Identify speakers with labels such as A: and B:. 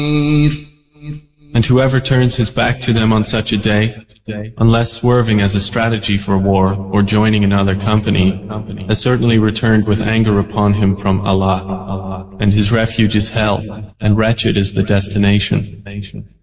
A: And whoever turns his back to them on such a day, unless swerving as a strategy for war or joining another company, has certainly returned with anger upon him from Allah, and his refuge is hell, and wretched is the destination.